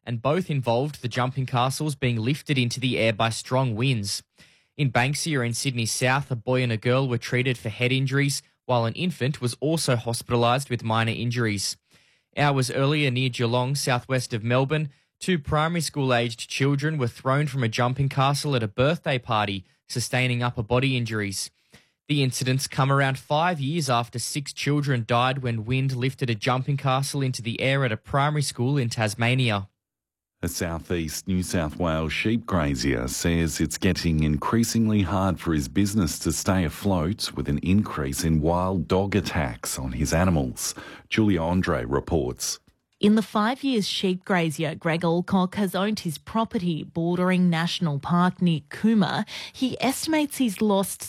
and both involved the jumping castles being lifted into the air by strong winds. In Banksia in Sydney South, a boy and a girl were treated for head injuries, while an infant was also hospitalised with minor injuries. Hours earlier near Geelong, southwest of Melbourne, 2 primary school-aged children were thrown from a jumping castle at a birthday party, sustaining upper body injuries. The incidents come around 5 years after 6 children died when wind lifted a jumping castle into the air at a primary school in Tasmania. A southeast New South Wales sheep grazier says it's getting increasingly hard for his business to stay afloat with an increase in wild dog attacks on his animals. Julia Andre reports. In the 5 years sheep grazier Greg Alcock has owned his property bordering National Park near Cooma, he estimates he's lost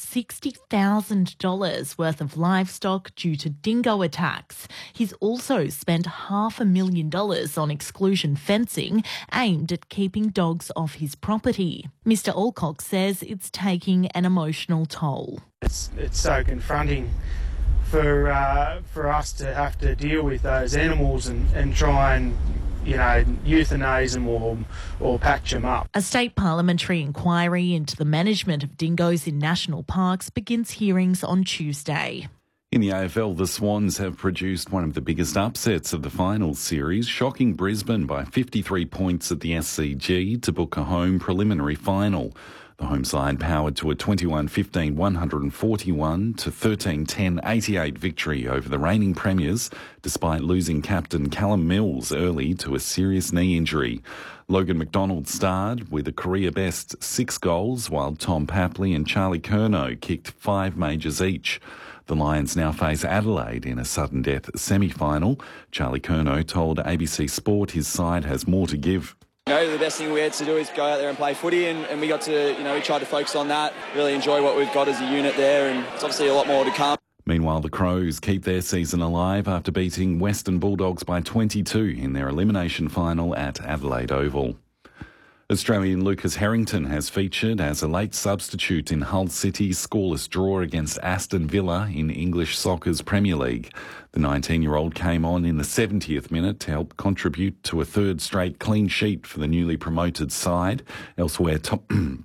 $60,000 worth of livestock due to dingo attacks. He's also spent $500,000 on exclusion fencing aimed at keeping dogs off his property. Mr Alcock says it's taking an emotional toll. It's so confronting for us to have to deal with those animals and try and, euthanize them or patch them up. A state parliamentary inquiry into the management of dingoes in national parks begins hearings on Tuesday. In the AFL, the Swans have produced one of the biggest upsets of the finals series, shocking Brisbane by 53 points at the SCG to book a home preliminary final. The home side powered to a 21-15 141 to 13-10 88 victory over the reigning premiers, despite losing captain Callum Mills early to a serious knee injury. Logan McDonald starred with a career-best 6 goals, while Tom Papley and Charlie Curnow kicked 5 majors each. The Lions now face Adelaide in a sudden death semi-final. Charlie Curnow told ABC Sport his side has more to give. The best thing we had to do is go out there and play footy, and we got to, we tried to focus on that, really enjoy what we've got as a unit there, and it's obviously a lot more to come. Meanwhile, the Crows keep their season alive after beating Western Bulldogs by 22 in their elimination final at Adelaide Oval. Australian Lucas Harrington has featured as a late substitute in Hull City's scoreless draw against Aston Villa in English soccer's Premier League. The 19-year-old came on in the 70th minute to help contribute to a third straight clean sheet for the newly promoted side. Elsewhere, Tottenham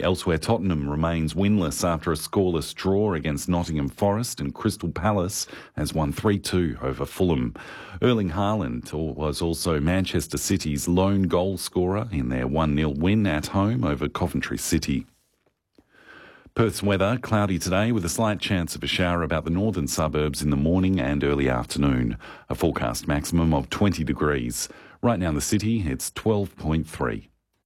remains winless after a scoreless draw against Nottingham Forest, and Crystal Palace has won 3-2 over Fulham. Erling Haaland was also Manchester City's lone goal scorer in their 1-0 win at home over Coventry City. Perth's weather, cloudy today with a slight chance of a shower about the northern suburbs in the morning and early afternoon. A forecast maximum of 20 degrees. Right now in the city, it's 12.3.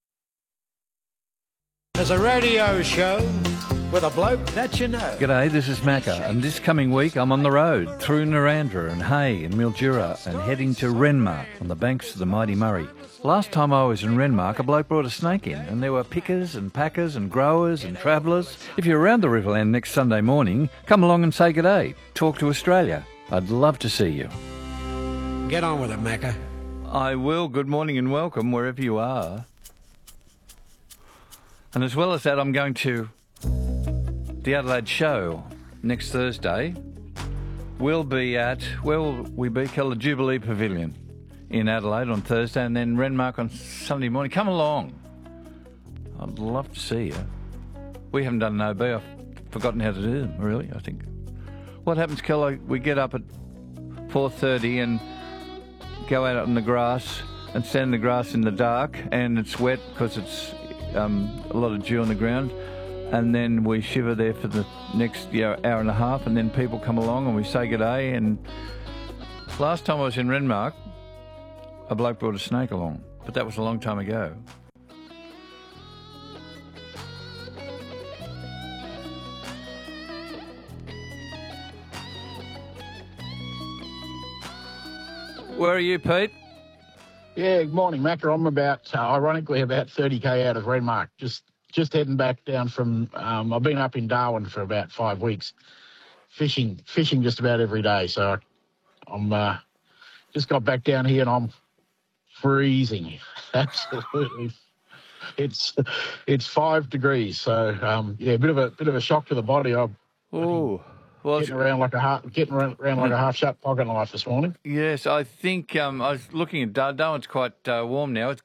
There's a radio show with a bloke that you know. G'day, this is Macca, and this coming week I'm on the road through Narandra and Hay and Mildura and heading to Renmark on the banks of the mighty Murray. Last time I was in Renmark, a bloke brought a snake in, and there were pickers and packers and growers and travellers. If you're around the Riverland next Sunday morning, come along and say g'day. Talk to Australia. I'd love to see you. Get on with it, Macca. I will. Good morning and welcome wherever you are. And as well as that, I'm going to the Adelaide show next Thursday. We'll be at, where will we be? Keller Jubilee Pavilion in Adelaide on Thursday, and then Renmark on Sunday morning. Come along. I'd love to see you. We haven't done an OB. I've forgotten how to do them, really, I think. What happens, Keller, we get up at 4:30 and go out on the grass and stand in the grass in the dark, and it's wet because it's a lot of dew on the ground, and then we shiver there for the next hour and a half, and then people come along and we say good day. And last time I was in Renmark, a bloke brought a snake along, but that was a long time ago. Where are you, Pete? Yeah, good morning, Macca. I'm ironically, about 30k out of Renmark. Just heading back down from, I've been up in Darwin for about 5 weeks, fishing just about every day. So I'm just got back down here and I'm freezing. Absolutely. It's 5 degrees. So, a bit of a shock to the body. Well, getting around like a half shut pocket knife this morning. Yes, I think I was looking at Darwin's quite warm now. It's